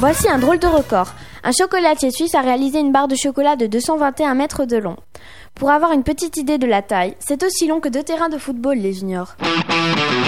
Voici un drôle de record. Un chocolatier suisse a réalisé une barre de chocolat de 221 mètres de long. Pour avoir une petite idée de la taille, c'est aussi long que 2 terrains de football, les juniors.